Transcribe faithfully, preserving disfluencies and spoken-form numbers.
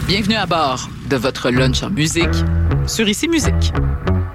Bienvenue à bord de votre lunch en musique sur Ici Musique.